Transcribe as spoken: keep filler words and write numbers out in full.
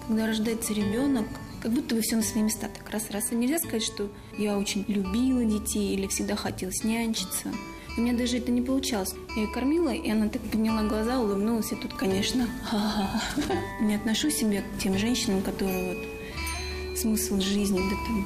когда рождается ребенок, как будто бы все на свои места так раз-раз. И нельзя сказать, что я очень любила детей или всегда хотелось нянчиться. У меня даже это не получалось. Я ее кормила, и она так подняла глаза, улыбнулась, и тут, конечно, ха-ха-ха. Не отношу себя к тем женщинам, которые вот смысл жизни, да там